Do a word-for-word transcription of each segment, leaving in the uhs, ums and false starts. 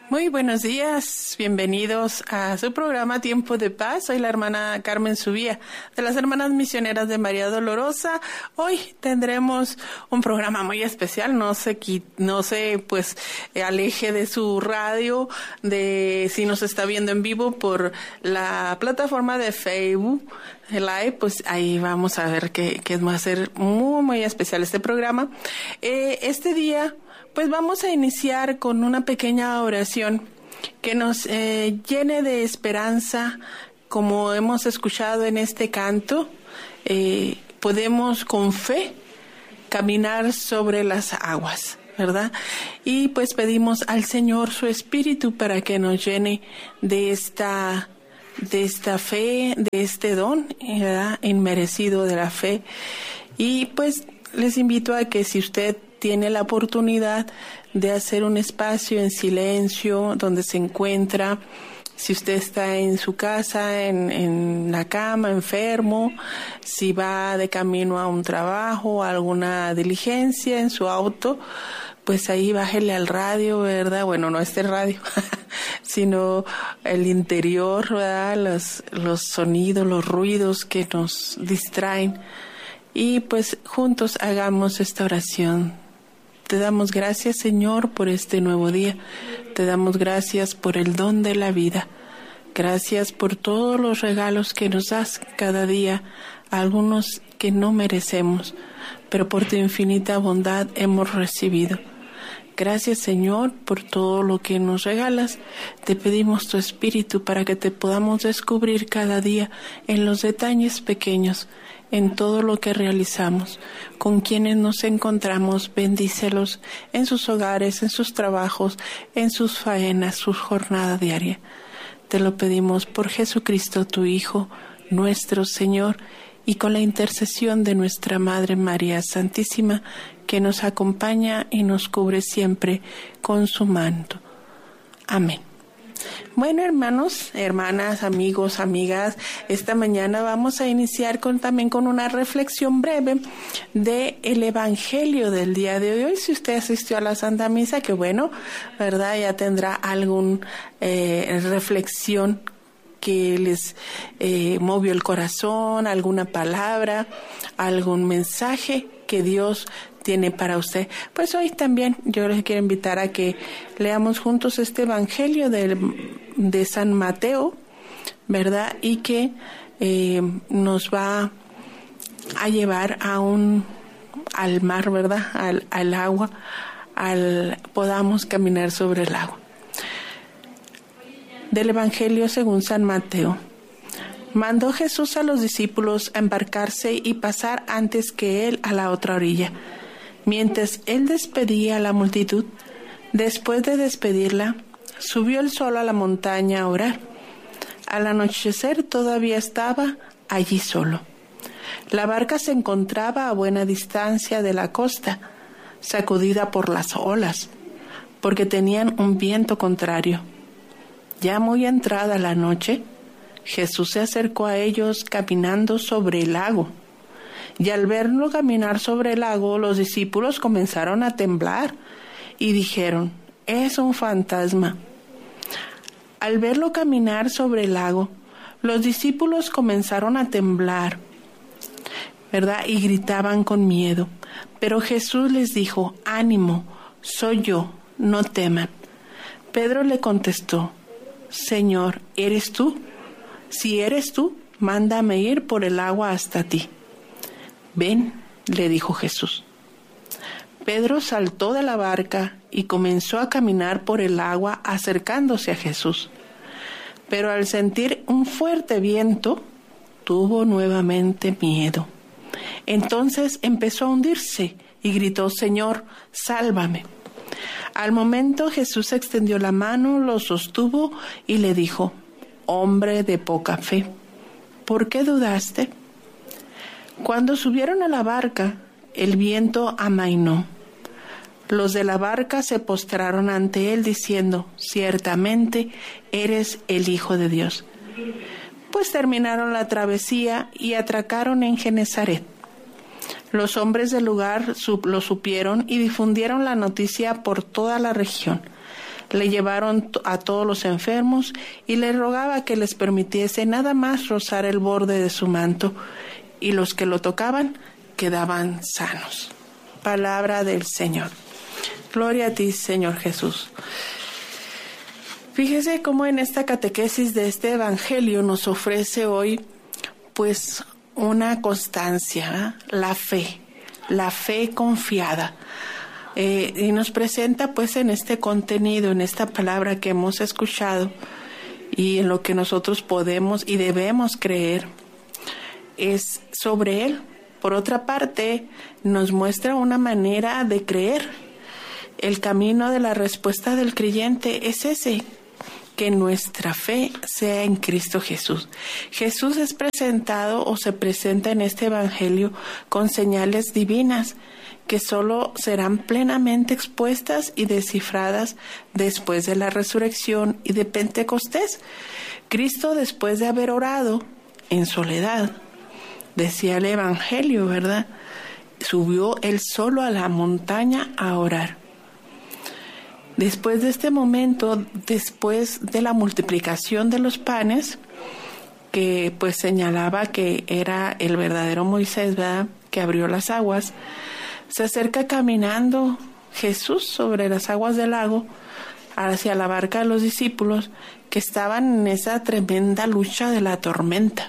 Muy buenos días, bienvenidos a su programa Tiempo de Paz. Soy la hermana Carmen Subía, de las Hermanas Misioneras de María Dolorosa. Hoy tendremos un programa muy especial, no se, no se pues aleje de su radio, de si nos está viendo en vivo por la plataforma de Facebook Live, pues ahí vamos a ver que, que va a ser muy, muy especial este programa. Eh, este día, pues vamos a iniciar con una pequeña oración que nos eh, llene de esperanza, como hemos escuchado en este canto. Eh, podemos con fe caminar sobre las aguas, ¿verdad? Y pues pedimos al Señor su Espíritu para que nos llene de esta, de esta fe, de este don, ¿verdad?, inmerecido de la fe. Y pues les invito a que si usted tiene la oportunidad de hacer un espacio en silencio donde se encuentra, si usted está en su casa, en, en la cama, enfermo, si va de camino a un trabajo, a alguna diligencia en su auto, pues ahí bájele al radio, ¿verdad? Bueno, no este radio, sino el interior, ¿verdad? Los, los sonidos, los ruidos que nos distraen. Y pues juntos hagamos esta oración. Te damos gracias, Señor, por este nuevo día. Te damos gracias por el don de la vida. Gracias por todos los regalos que nos das cada día, algunos que no merecemos, pero por tu infinita bondad hemos recibido. Gracias, Señor, por todo lo que nos regalas. Te pedimos tu Espíritu para que te podamos descubrir cada día en los detalles pequeños, en todo lo que realizamos, con quienes nos encontramos. Bendícelos en sus hogares, en sus trabajos, en sus faenas, su jornada diaria. Te lo pedimos por Jesucristo, tu Hijo, nuestro Señor, y con la intercesión de nuestra Madre María Santísima, que nos acompaña y nos cubre siempre con su manto. Amén. Bueno, hermanos, hermanas, amigos, amigas, esta mañana vamos a iniciar con, también con una reflexión breve de el Evangelio del día de hoy. Si usted asistió a la Santa Misa, que bueno, ¿verdad? Ya tendrá alguna eh, reflexión que les eh, movió el corazón, alguna palabra, algún mensaje que Dios tiene para usted. Pues hoy también yo les quiero invitar a que leamos juntos este Evangelio de, de San Mateo, ¿verdad? Y que eh, nos va a llevar a un, al mar, ¿verdad? Al, al agua, al podamos caminar sobre el agua. Del Evangelio según San Mateo. Mandó Jesús a los discípulos a embarcarse y pasar antes que él a la otra orilla. Mientras él despedía a la multitud, después de despedirla, subió él solo a la montaña a orar. Al anochecer todavía estaba allí solo. La barca se encontraba a buena distancia de la costa, sacudida por las olas, porque tenían un viento contrario. Ya muy entrada la noche, Jesús se acercó a ellos caminando sobre el lago. Y al verlo caminar sobre el lago, los discípulos comenzaron a temblar y dijeron: es un fantasma. Al verlo caminar sobre el lago, los discípulos comenzaron a temblar, ¿verdad? Y gritaban con miedo. Pero Jesús les dijo: ánimo, soy yo, no teman. Pedro le contestó: Señor, ¿eres tú? Si eres tú, mándame ir por el agua hasta ti. Ven, le dijo Jesús. Pedro saltó de la barca y comenzó a caminar por el agua acercándose a Jesús. Pero al sentir un fuerte viento, tuvo nuevamente miedo. Entonces empezó a hundirse y gritó: Señor, sálvame. Al momento Jesús extendió la mano, lo sostuvo y le dijo: hombre de poca fe, ¿por qué dudaste? Cuando subieron a la barca, el viento amainó. Los de la barca se postraron ante él diciendo: ciertamente eres el Hijo de Dios. Pues terminaron la travesía y atracaron en Genesaret. Los hombres del lugar lo supieron y difundieron la noticia por toda la región. Le llevaron a todos los enfermos y le rogaba que les permitiese nada más rozar el borde de su manto, y los que lo tocaban quedaban sanos. Palabra del Señor. Gloria a ti, Señor Jesús. Fíjese cómo en esta catequesis de este evangelio nos ofrece hoy, pues, una constancia, ¿eh? la fe, la fe confiada. Eh, y nos presenta, pues, en este contenido, en esta palabra que hemos escuchado y en lo que nosotros podemos y debemos creer, es sobre Él. Por otra parte, nos muestra una manera de creer. El camino de la respuesta del creyente es ese, que nuestra fe sea en Cristo Jesús. Jesús es presentado o se presenta en este evangelio con señales divinas que solo serán plenamente expuestas y descifradas después de la resurrección y de Pentecostés. Cristo, después de haber orado en soledad, decía el evangelio, ¿verdad?, subió él solo a la montaña a orar. Después de este momento, después de la multiplicación de los panes, que pues señalaba que era el verdadero Moisés, ¿verdad?, que abrió las aguas, se acerca caminando Jesús sobre las aguas del lago hacia la barca de los discípulos que estaban en esa tremenda lucha de la tormenta.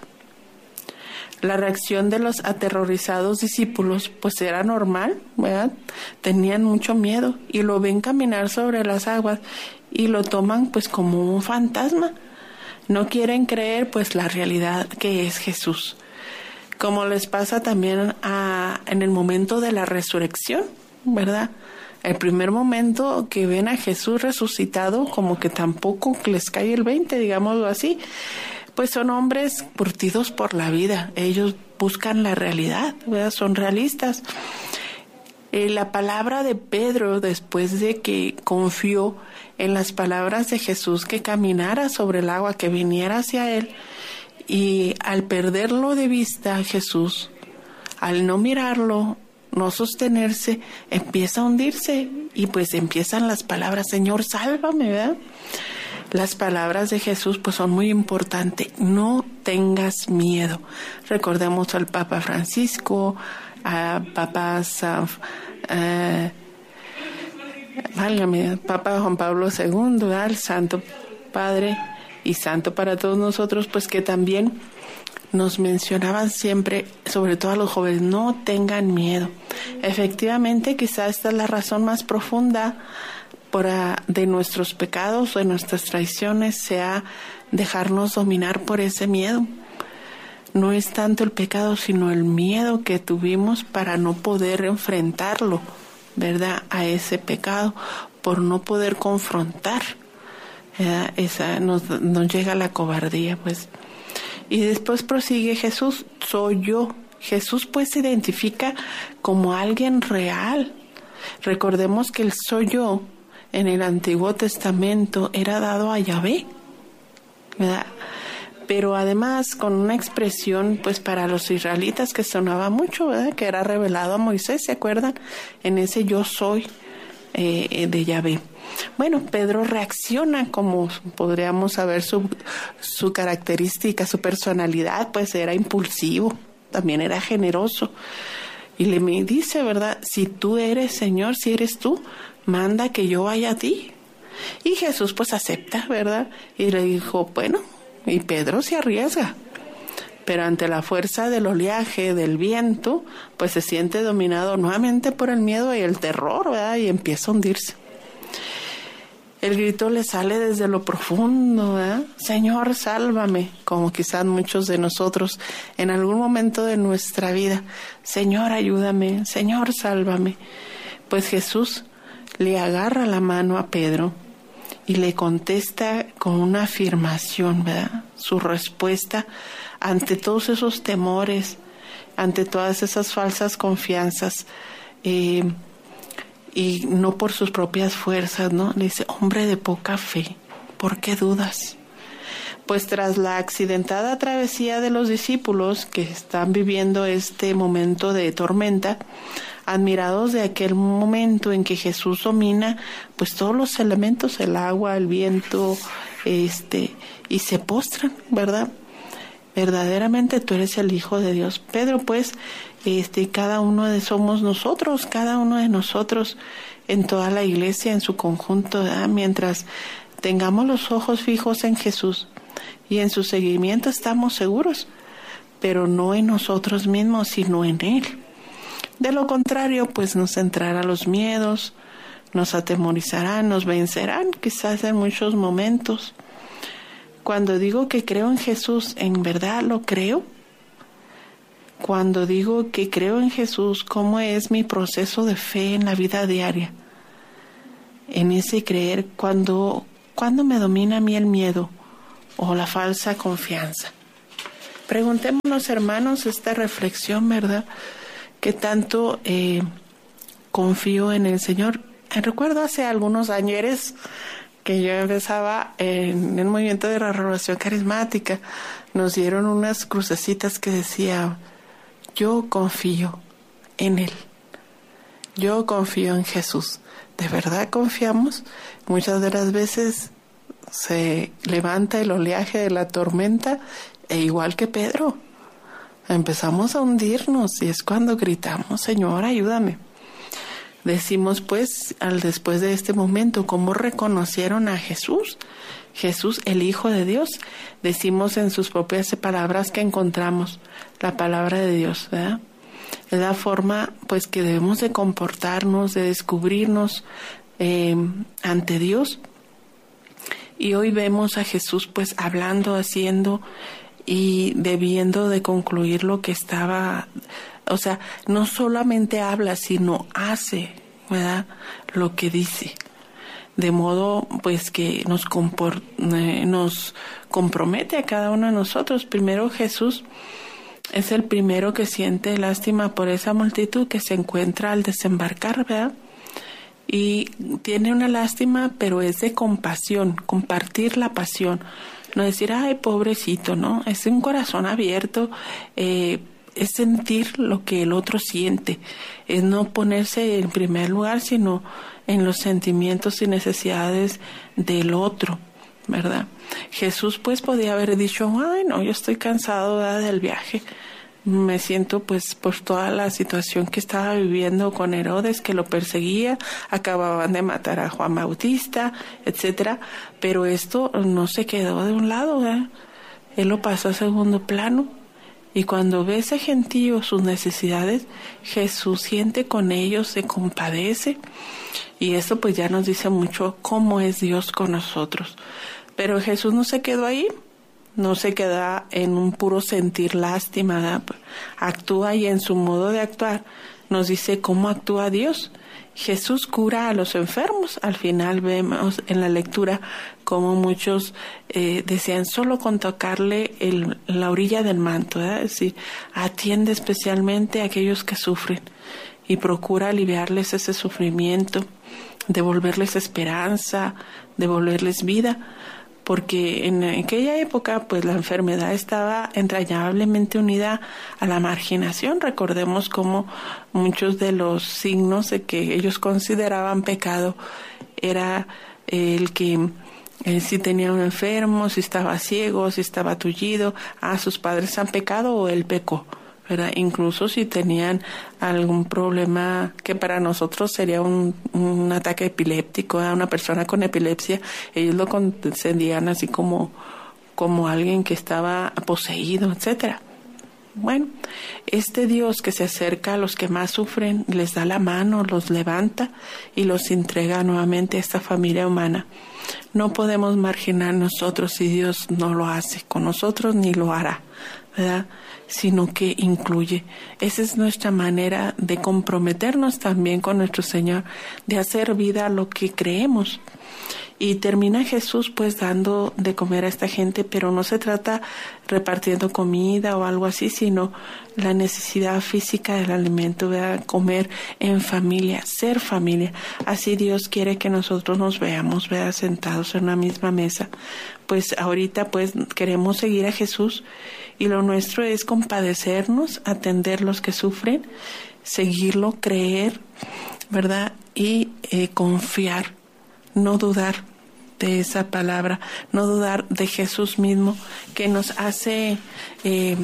La reacción de los aterrorizados discípulos pues era normal, ¿verdad? Tenían mucho miedo y lo ven caminar sobre las aguas y lo toman pues como un fantasma. No quieren creer pues la realidad que es Jesús. Como les pasa también a, en el momento de la resurrección, ¿verdad? El primer momento que ven a Jesús resucitado, como que tampoco les cae el veinte, digámoslo así. Pues son hombres curtidos por la vida. Ellos buscan la realidad, ¿verdad? Son realistas. Eh, la palabra de Pedro, después de que confió en las palabras de Jesús, que caminara sobre el agua, que viniera hacia él, y al perderlo de vista Jesús, al no mirarlo, no sostenerse, empieza a hundirse y pues empiezan las palabras, Señor, sálvame, ¿verdad? Las palabras de Jesús pues son muy importantes. No tengas miedo. Recordemos al Papa Francisco, a Papa San, eh, válgame, Papa Juan Pablo segundo, ¿verdad?, el Santo Padre y Santo para todos nosotros, pues que también nos mencionaban siempre, sobre todo a los jóvenes, no tengan miedo. Efectivamente, quizás esta es la razón más profunda por, uh, de nuestros pecados, de nuestras traiciones, sea dejarnos dominar por ese miedo. No es tanto el pecado, sino el miedo que tuvimos para no poder enfrentarlo, ¿verdad?, a ese pecado, por no poder confrontar. ¿verdad? Esa nos, nos llega la cobardía, pues. Y después prosigue Jesús, soy yo. Jesús pues se identifica como alguien real. Recordemos que el soy yo en el Antiguo Testamento era dado a Yahvé, ¿verdad? Pero además con una expresión pues para los israelitas que sonaba mucho, ¿verdad?, que era revelado a Moisés, ¿se acuerdan? En ese yo soy eh, de Yahvé. Bueno, Pedro reacciona como podríamos saber su, su característica, su personalidad, pues era impulsivo, también era generoso. Y le me dice, ¿verdad?, si tú eres Señor, si eres tú, manda que yo vaya a ti. Y Jesús pues acepta, ¿verdad? Y le dijo, bueno, y Pedro se arriesga. Pero ante la fuerza del oleaje, del viento, pues se siente dominado nuevamente por el miedo y el terror, ¿verdad? Y empieza a hundirse. El grito le sale desde lo profundo, ¿verdad? Señor, sálvame, como quizás muchos de nosotros en algún momento de nuestra vida. Señor, ayúdame, Señor, sálvame. Pues Jesús le agarra la mano a Pedro y le contesta con una afirmación, ¿verdad? Su respuesta ante todos esos temores, ante todas esas falsas confianzas, eh, y no por sus propias fuerzas, ¿no? Le dice, hombre de poca fe, ¿por qué dudas? Pues tras la accidentada travesía de los discípulos que están viviendo este momento de tormenta, admirados de aquel momento en que Jesús domina pues todos los elementos, el agua, el viento, este, y se postran, ¿verdad? Verdaderamente tú eres el Hijo de Dios. Pedro, pues, este, cada uno de somos nosotros, cada uno de nosotros en toda la iglesia, en su conjunto, ¿verdad? Mientras tengamos los ojos fijos en Jesús y en su seguimiento estamos seguros, pero no en nosotros mismos, sino en Él. De lo contrario, pues nos entrarán los miedos, nos atemorizarán, nos vencerán, quizás en muchos momentos. Cuando digo que creo en Jesús, ¿en verdad lo creo? Cuando digo que creo en Jesús, ¿cómo es mi proceso de fe en la vida diaria? En ese creer, cuando, cuando me domina a mí el miedo o la falsa confianza. Preguntémonos, hermanos, esta reflexión, ¿verdad? ¿Qué tanto eh, confío en el Señor? Recuerdo hace algunos años que yo empezaba en el movimiento de la renovación carismática, nos dieron unas crucecitas que decía, yo confío en Él, yo confío en Jesús. ¿De verdad confiamos? Muchas de las veces se levanta el oleaje de la tormenta e igual que Pedro, empezamos a hundirnos y es cuando gritamos, Señor, ayúdame. Decimos pues, al después de este momento, ¿cómo reconocieron a Jesús? Jesús, el Hijo de Dios. Decimos en sus propias palabras que encontramos la palabra de Dios, ¿verdad? Es la forma pues que debemos de comportarnos, de descubrirnos eh, ante Dios. Y hoy vemos a Jesús pues hablando, haciendo y debiendo de concluir lo que estaba, o sea, no solamente habla, sino hace, ¿verdad? Lo que dice. De modo pues que nos, compor, eh, nos compromete a cada uno de nosotros. Primero Jesús es el primero que siente lástima por esa multitud que se encuentra al desembarcar, ¿verdad? Y tiene una lástima, pero es de compasión, compartir la pasión. No decir, ay, pobrecito, ¿no? Es un corazón abierto, eh, es sentir lo que el otro siente. Es no ponerse en primer lugar, sino en los sentimientos y necesidades del otro, ¿verdad? Jesús pues podía haber dicho, ay, no, yo estoy cansado, ¿verdad?, del viaje. Me siento pues por toda la situación que estaba viviendo con Herodes, que lo perseguía, acababan de matar a Juan Bautista, etcétera. Pero esto no se quedó de un lado, ¿verdad? Él lo pasó a segundo plano. Y cuando ve ese gentío, sus necesidades, Jesús siente con ellos, se compadece. Y esto pues ya nos dice mucho cómo es Dios con nosotros. Pero Jesús no se quedó ahí. No se queda en un puro sentir lástima, ¿verdad? Actúa y en su modo de actuar nos dice cómo actúa Dios. Jesús cura a los enfermos. Al final vemos en la lectura cómo muchos eh, decían solo con tocarle el, la orilla del manto, ¿verdad? Es decir, atiende especialmente a aquellos que sufren y procura aliviarles ese sufrimiento, devolverles esperanza, devolverles vida. Porque en aquella época pues la enfermedad estaba entrañablemente unida a la marginación. Recordemos cómo muchos de los signos de que ellos consideraban pecado era el que eh, si tenía un enfermo, si estaba ciego, si estaba tullido, ah, sus padres han pecado o él pecó, ¿verdad? Incluso si tenían algún problema que para nosotros sería un, un ataque epiléptico, a una persona con epilepsia, ellos lo concedían así como, como alguien que estaba poseído, etcétera. Bueno, este Dios que se acerca a los que más sufren, les da la mano, los levanta y los entrega nuevamente a esta familia humana. No podemos marginar nosotros si Dios no lo hace con nosotros ni lo hará, ¿verdad? Sino que incluye. Esa es nuestra manera de comprometernos también con nuestro Señor, de hacer vida lo que creemos. Y termina Jesús pues dando de comer a esta gente, pero no se trata repartiendo comida o algo así, sino la necesidad física del alimento, ¿verdad? Comer en familia, ser familia. Así Dios quiere que nosotros nos veamos, ¿verdad? Sentados en una misma mesa. Pues ahorita pues queremos seguir a Jesús y lo nuestro es compadecernos, atender los que sufren, seguirlo, creer, ¿verdad? Y eh, confiar, no dudar de esa palabra, no dudar de Jesús mismo, que nos hace eh,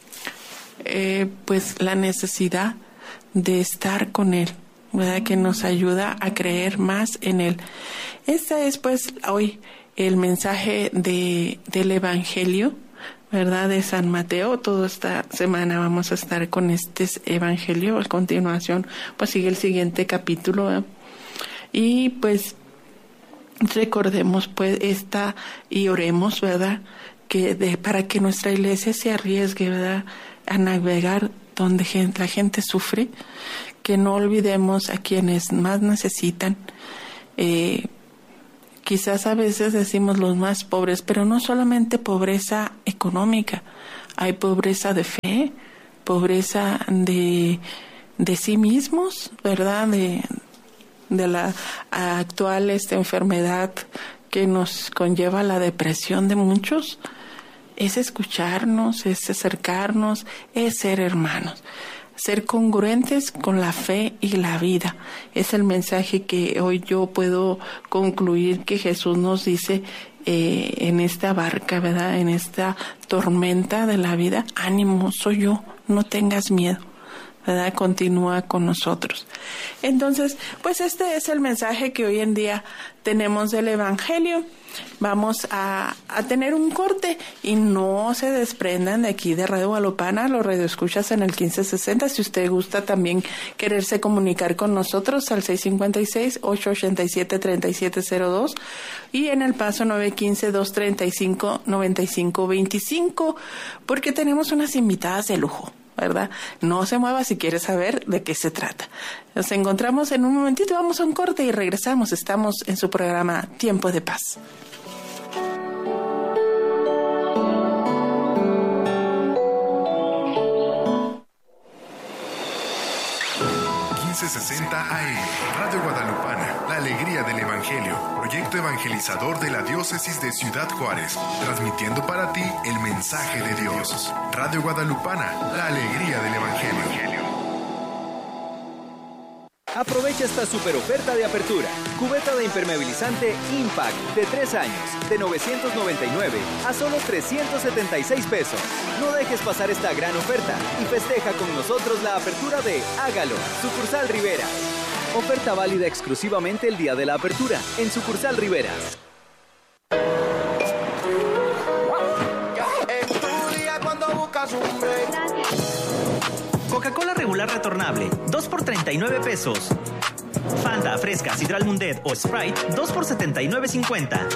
eh, pues la necesidad de estar con Él, ¿verdad? Que nos ayuda a creer más en Él. Este es pues hoy el mensaje de, del Evangelio, ¿verdad? De San Mateo. Toda esta semana vamos a estar con este Evangelio. A continuación pues sigue el siguiente capítulo, ¿verdad? Y pues recordemos pues esta y oremos, ¿verdad? Que de, para que nuestra iglesia se arriesgue, ¿verdad? A navegar donde gente, la gente sufre, que no olvidemos a quienes más necesitan. Eh, quizás a veces decimos los más pobres, pero no solamente pobreza económica, hay pobreza de fe, pobreza de, de sí mismos, ¿verdad? De de la actual esta enfermedad que nos conlleva la depresión de muchos, es escucharnos, es acercarnos, es ser hermanos, ser congruentes con la fe y la vida. Es el mensaje que hoy yo puedo concluir que Jesús nos dice eh, en esta barca, ¿verdad? En esta tormenta de la vida. Ánimo, soy yo, no tengas miedo, ¿verdad? Continúa con nosotros. Entonces, pues este es el mensaje que hoy en día tenemos del Evangelio. Vamos a, a tener un corte y no se desprendan de aquí de Radio Guadalupana, los radioescuchas en el quince sesenta. Si usted gusta también quererse comunicar con nosotros al seis cinco seis, ocho ocho siete, tres siete cero dos y en El Paso nueve uno cinco, dos tres cinco, nueve cinco dos cinco, porque tenemos unas invitadas de lujo, ¿verdad? No se mueva si quiere saber de qué se trata. Nos encontramos en un momentito, vamos a un corte y regresamos. Estamos en su programa Tiempo de Paz. quince sesenta A M, Radio Guadalupana, la alegría del Evangelio, proyecto evangelizador de la diócesis de Ciudad Juárez, transmitiendo para ti el mensaje de Dios. Radio Guadalupana, la alegría del Evangelio. Aprovecha esta super oferta de apertura. Cubeta de impermeabilizante Impact de tres años, de novecientos noventa y nueve a solo trescientos setenta y seis pesos. No dejes pasar esta gran oferta y festeja con nosotros la apertura de Hágalo, Sucursal Rivera. Oferta válida exclusivamente el día de la apertura, en Sucursal Riveras. Coca-Cola regular retornable, dos por treinta y nueve pesos. Fanta, Fresca, Sidral Mundet o Sprite, dos por setenta y nueve cincuenta.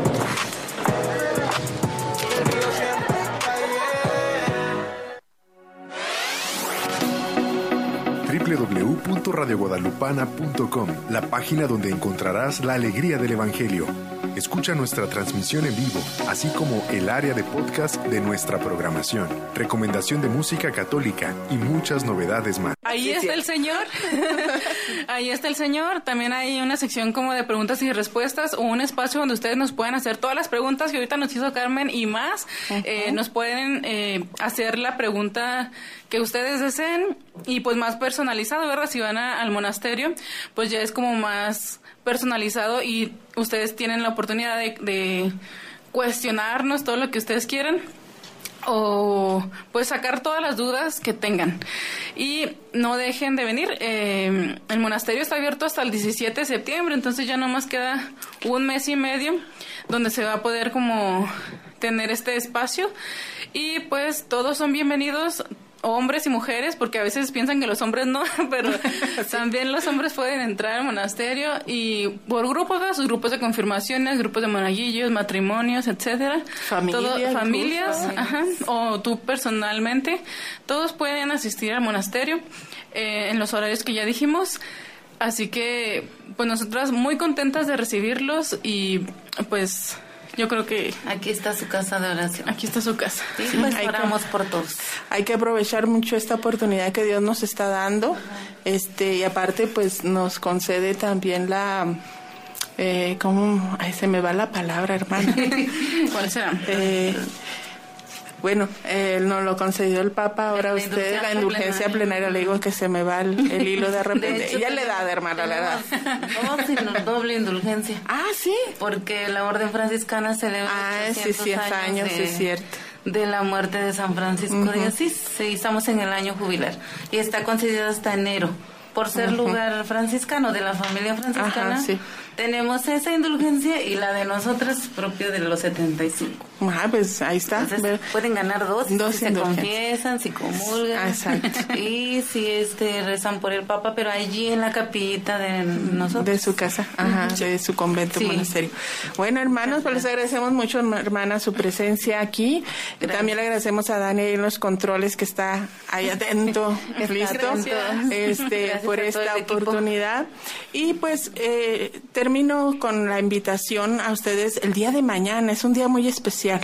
doble u doble u doble u punto radio guadalupana punto com, la página donde encontrarás la alegría del Evangelio. Escucha nuestra transmisión en vivo, así como el área de podcast de nuestra programación, recomendación de música católica y muchas novedades más. Ahí está el Señor. Ahí está el Señor. También hay una sección como de preguntas y respuestas o un espacio donde ustedes nos pueden hacer todas las preguntas que ahorita nos hizo Carmen y más. Uh-huh. Eh, nos pueden eh, hacer la pregunta que ustedes deseen y pues más personalizado, ¿verdad? Si van a, al monasterio, pues ya es como más personalizado y ustedes tienen la oportunidad de, de cuestionarnos todo lo que ustedes quieran o pues sacar todas las dudas que tengan y no dejen de venir. Eh, el monasterio está abierto hasta el diecisiete de septiembre, entonces ya nomás queda un mes y medio donde se va a poder como tener este espacio y pues todos son bienvenidos, hombres y mujeres, porque a veces piensan que los hombres no, pero sí. También los hombres pueden entrar al monasterio y por grupos, ¿verdad? Sus grupos de confirmaciones, grupos de monaguillos, matrimonios, etcétera. Familia, Todo, familias, incluso, ajá, o tú personalmente, todos pueden asistir al monasterio eh, en los horarios que ya dijimos. Así que, pues nosotras muy contentas de recibirlos y pues yo creo que... Aquí está su casa de oración. Aquí está su casa. Sí, pues sí, oramos que, por todos. Hay que aprovechar mucho esta oportunidad que Dios nos está dando. este Y aparte, pues nos concede también la... Eh, ¿Cómo? Ay, se me va la palabra, hermana. ¿Cuál será? Eh, bueno, eh, nos lo concedió el Papa, ahora la usted, la indulgencia plenaria. plenaria, le digo que se me va el, el hilo de repente. Ya le da, hermana, le da. Vamos sin doble indulgencia. Ah, sí. Porque la orden franciscana celebra ah, sí, cien años, años de, sí, es cierto. de la muerte de San Francisco uh-huh. de Asís. Sí, estamos en el año jubilar y está concedida hasta enero. Por ser uh-huh. lugar franciscano, de la familia franciscana, Ajá, sí. tenemos esa indulgencia y la de nosotras propio de los setenta y cinco. Ah, pues ahí está. Entonces, pueden ganar dos, dos si se confiesan, si comulgan. Exacto. Y si este rezan por el Papa, pero allí en la capillita de nosotros. De su casa, ajá, uh-huh. de su convento, sí. monasterio. Bueno, hermanos, pues les agradecemos mucho, hermana, su presencia aquí. Gracias. También le agradecemos a Dani en los controles que está ahí atento, listo, este, por esta oportunidad. Y pues eh, termino con la invitación a ustedes el día de mañana. Es un día muy especial.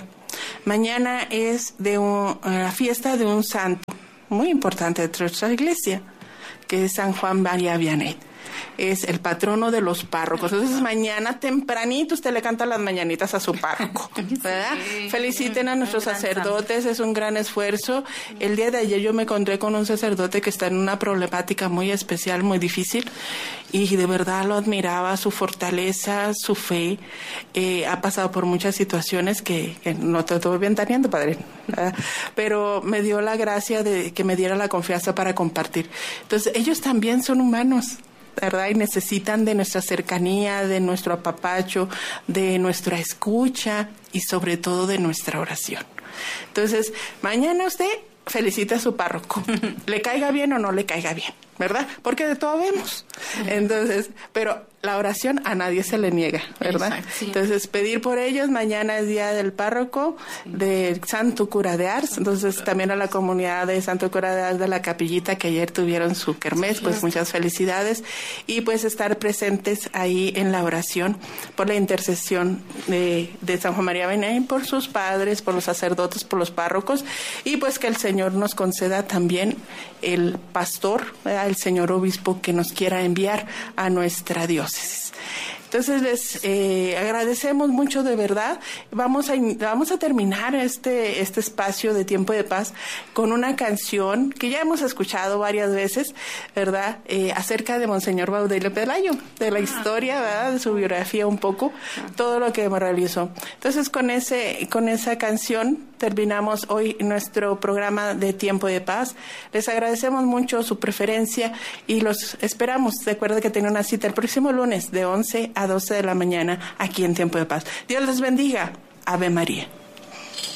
Mañana es de un, la fiesta de un santo muy importante de nuestra iglesia, que es San Juan María Vianney. Es el patrono de los párrocos. Entonces mañana tempranito usted le canta las mañanitas a su párroco, ¿verdad? Sí, feliciten a nuestros sacerdotes, es un gran esfuerzo. El día de ayer yo me encontré con un sacerdote que está en una problemática muy especial, muy difícil, y de verdad lo admiraba, su fortaleza, su fe. Eh, ha pasado por muchas situaciones que, que no te estoy ventaneando, padre, ¿verdad? Pero me dio la gracia de que me diera la confianza para compartir. Entonces ellos también son humanos, ¿verdad? Y necesitan de nuestra cercanía, de nuestro apapacho, de nuestra escucha y sobre todo de nuestra oración. Entonces, mañana usted felicita a su párroco, le caiga bien o no le caiga bien, ¿verdad? Porque de todo vemos. Entonces, pero la oración a nadie se le niega, ¿verdad? Exacto, sí. Entonces, pedir por ellos. Mañana es día del párroco, sí. del Santo Cura de Ars. Entonces, también a la comunidad de Santo Cura de Ars de la Capillita, que ayer tuvieron su kermés, pues muchas felicidades. Y pues estar presentes ahí en la oración por la intercesión de, de San Juan María Vianney, por sus padres, por los sacerdotes, por los párrocos. Y pues que el Señor nos conceda también el pastor, ¿verdad? El señor obispo que nos quiera enviar a nuestra diócesis. Entonces les eh, agradecemos mucho, de verdad. Vamos a vamos a terminar este este espacio de Tiempo de Paz con una canción que ya hemos escuchado varias veces, ¿verdad? Eh, acerca de Monseñor Baudilio Pelayo, de la historia, ¿verdad? De su biografía un poco, todo lo que realizó. Entonces con ese con esa canción terminamos hoy nuestro programa de Tiempo de Paz. Les agradecemos mucho su preferencia y los esperamos. Recuerden que tienen una cita el próximo lunes de once a doce de la mañana aquí en Tiempo de Paz. Dios les bendiga. Ave María.